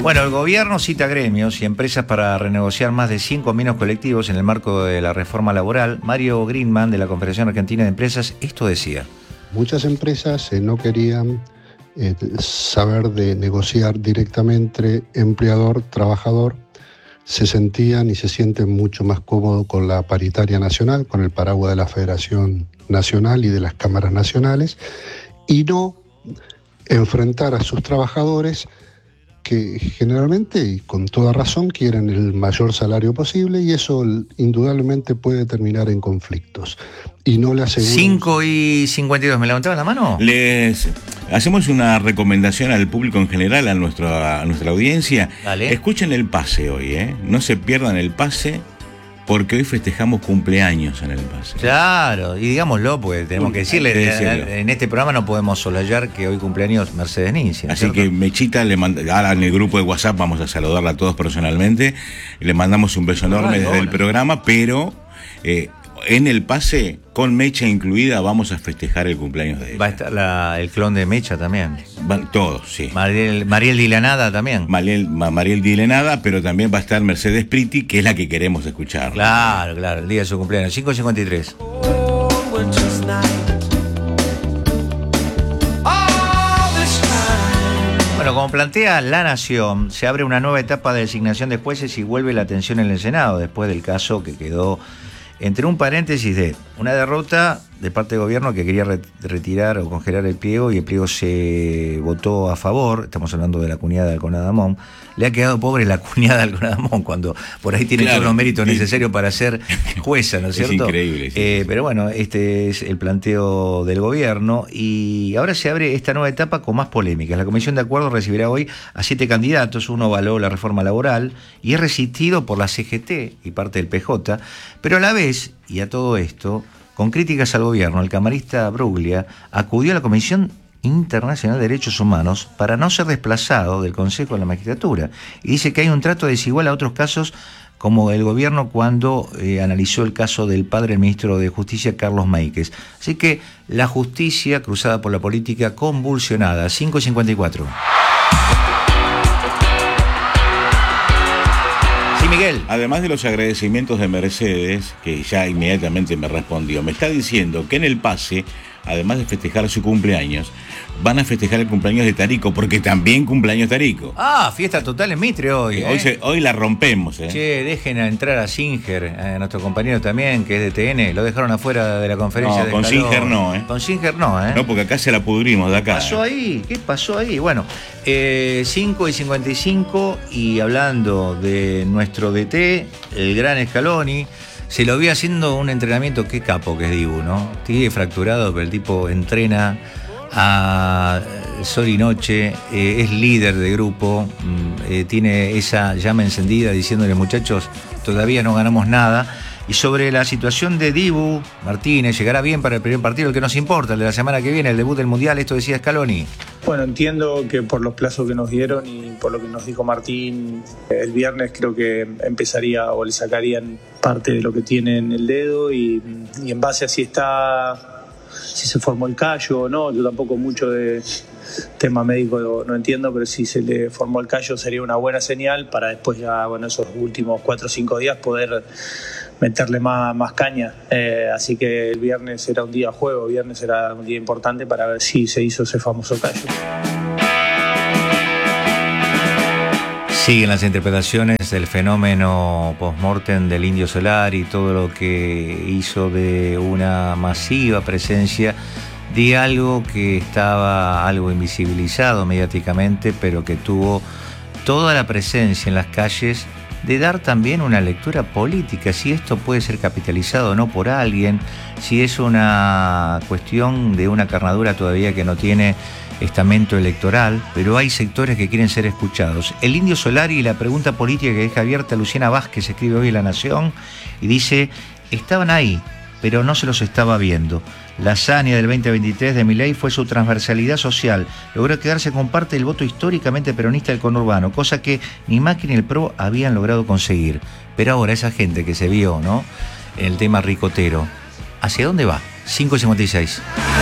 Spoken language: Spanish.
Bueno, el gobierno cita gremios y empresas para renegociar más de 100 convenios colectivos en el marco de la reforma laboral. Mario Greenman, de la Confederación Argentina de Empresas, esto decía. Muchas empresas no querían saber de negociar directamente empleador-trabajador. Se sentían y se sienten mucho más cómodos con la paritaria nacional, con el paraguas de la Federación Nacional y de las cámaras nacionales, y no enfrentar a sus trabajadores que generalmente y con toda razón quieren el mayor salario posible, y eso indudablemente puede terminar en conflictos. Y no le aseguro... 5:52, ¿me levantaban la mano? Les hacemos una recomendación al público en general, a nuestra audiencia. Dale. Escuchen el pase hoy, no se pierdan el pase, porque hoy festejamos cumpleaños en el pase. Claro, y digámoslo, pues tenemos que decirle, en este programa no podemos solallar que hoy cumpleaños Mercedes Ninzi, ¿no? Así que Mechita, ahora en el grupo de WhatsApp vamos a saludarla a todos personalmente, le mandamos un beso enorme desde el programa, pero en el pase, con Mecha incluida, vamos a festejar el cumpleaños de ella. Va a estar el clon de Mecha también. Todos, sí. Mariel Dilanada también. Mariel Dilanada, pero también va a estar Mercedes Priti, que es la que queremos escuchar. Claro, el día de su cumpleaños, 5:53. Bueno, como plantea La Nación, se abre una nueva etapa de designación de jueces y vuelve la atención en el Senado, después del caso que quedó entre un paréntesis de una derrota de parte del gobierno que quería retirar o congelar el pliego, y el pliego se votó a favor. Estamos hablando de la cuñada de Alconadamón. Le ha quedado pobre la cuñada de Alconadamón, cuando por ahí tiene todos los méritos necesarios para ser jueza, ¿no es cierto? Es increíble. Sí. Pero bueno, este es el planteo del gobierno, y ahora se abre esta nueva etapa con más polémicas. La Comisión de Acuerdos recibirá hoy a 7 candidatos. Uno avaló la reforma laboral y es resistido por la CGT y parte del PJ, pero a la vez, y a todo esto, con críticas al gobierno, el camarista Bruglia acudió a la Comisión Internacional de Derechos Humanos para no ser desplazado del Consejo de la Magistratura, y dice que hay un trato desigual a otros casos, como el gobierno cuando analizó el caso del padre del ministro de Justicia, Carlos Meikes. Así que la justicia cruzada por la política convulsionada. 5:54. Miguel. Además de los agradecimientos de Mercedes, que ya inmediatamente me respondió, me está diciendo que en el pase, además de festejar su cumpleaños, van a festejar el cumpleaños de Tarico, porque también cumpleaños Tarico. Fiesta total en Mitre hoy. Hoy la rompemos. Che, dejen a entrar a Singer, a nuestro compañero también, que es de TN. Lo dejaron afuera de la conferencia de Con Singer no, Con Singer no, No, porque acá se la pudrimos de acá. ¿Qué pasó ahí? Bueno, 5:55, y hablando de nuestro DT, el gran Scaloni, se lo vi haciendo un entrenamiento, qué capo que es Dibu, ¿no? Sigue fracturado, pero el tipo entrena a sol y noche, es líder de grupo, tiene esa llama encendida diciéndole: muchachos, todavía no ganamos nada. Y sobre la situación de Dibu Martínez, llegará bien para el primer partido, el que nos importa, el de la semana que viene, el debut del Mundial. Esto decía Scaloni. Bueno, entiendo que por los plazos que nos dieron y por lo que nos dijo Martín, el viernes creo que empezaría, o le sacarían parte de lo que tiene en el dedo, y en base a si se formó el callo o no. Yo tampoco mucho de tema médico no entiendo, pero si se le formó el callo sería una buena señal para después ya, esos últimos 4 o 5 días poder meterle más caña. Así que el viernes será un día juego, viernes será un día importante para ver si se hizo ese famoso callo. Siguen las interpretaciones del fenómeno post-mortem del Indio Solari, todo lo que hizo de una masiva presencia de algo que estaba algo invisibilizado mediáticamente, pero que tuvo toda la presencia en las calles, de dar también una lectura política, si esto puede ser capitalizado o no por alguien, si es una cuestión de una carnadura todavía que no tiene estamento electoral, pero hay sectores que quieren ser escuchados. El Indio Solari y la pregunta política que deja abierta Luciana Vázquez, escribe hoy en La Nación, y dice: estaban ahí, pero no se los estaba viendo. La hazaña del 2023 de Milei fue su transversalidad social. Logró quedarse con parte del voto históricamente peronista del conurbano, cosa que ni Macri ni el PRO habían logrado conseguir. Pero ahora esa gente que se vio, ¿no?, en el tema ricotero, ¿hacia dónde va? 5:56.